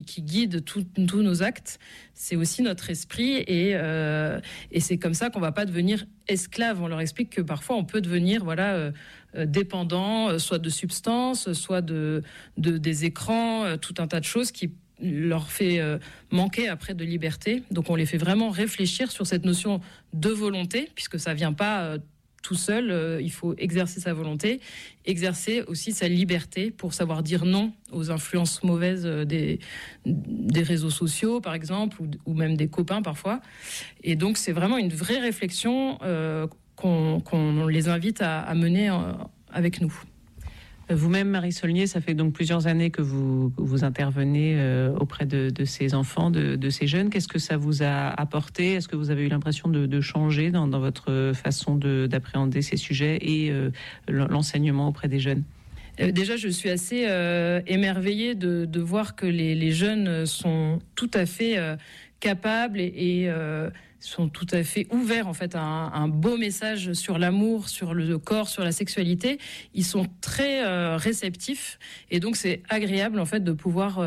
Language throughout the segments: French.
qui guide tous nos actes, c'est aussi notre esprit et c'est comme ça qu'on va pas devenir esclave. On leur explique que parfois on peut devenir dépendant, soit de substances, soit des écrans, tout un tas de choses qui leur fait manquer après de liberté. Donc on les fait vraiment réfléchir sur cette notion de volonté, puisque ça vient pas tout seul, il faut exercer sa volonté, exercer aussi sa liberté pour savoir dire non aux influences mauvaises des réseaux sociaux, par exemple, ou même des copains parfois. Et donc, c'est vraiment une vraie réflexion qu'on les invite à mener avec nous. Vous-même, Marie Saulnier, ça fait donc plusieurs années que vous intervenez auprès de ces enfants, de ces jeunes. Qu'est-ce que ça vous a apporté ? Est-ce que vous avez eu l'impression de changer dans votre façon d'appréhender ces sujets et l'enseignement auprès des jeunes ? Déjà, je suis assez émerveillée de voir que les jeunes sont tout à fait capables et sont tout à fait ouverts en fait à un beau message sur l'amour, sur le corps, sur la sexualité. Ils sont très réceptifs et donc c'est agréable en fait de pouvoir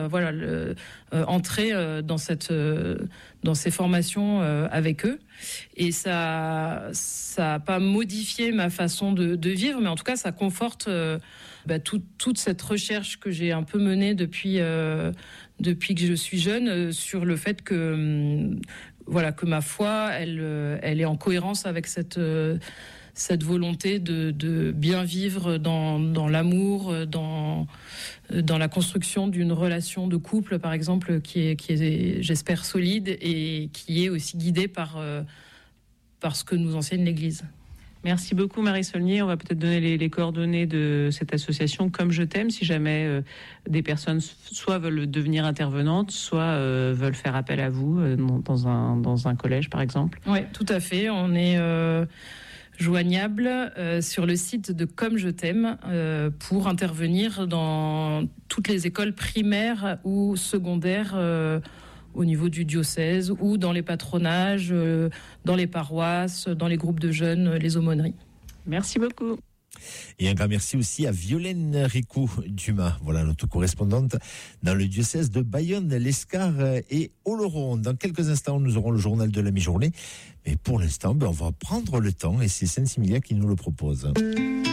entrer dans ces formations avec eux. Et ça a pas modifié ma façon de vivre, mais en tout cas ça conforte toute cette recherche que j'ai un peu menée depuis que je suis jeune sur le fait que ma foi, elle est en cohérence avec cette volonté de bien vivre dans l'amour, dans la construction d'une relation de couple, par exemple, qui est, j'espère, solide et qui est aussi guidée par ce que nous enseigne l'Église. Merci beaucoup Marie Saulnier. On va peut-être donner les coordonnées de cette association Comme je t'aime, si jamais des personnes soit veulent devenir intervenantes, soit veulent faire appel à vous dans un collège par exemple. Oui, tout à fait. On est joignable sur le site de Comme je t'aime pour intervenir dans toutes les écoles primaires ou secondaires au niveau du diocèse ou dans les patronages, dans les paroisses, dans les groupes de jeunes, les aumôneries. Merci beaucoup. Et un grand merci aussi à Violaine Ricou-Dumas, voilà notre correspondante dans le diocèse de Bayonne, l'Escar et Oloron. Dans quelques instants, nous aurons le journal de la mi-journée. Mais pour l'instant, on va prendre le temps et c'est Saint-Similia qui nous le propose.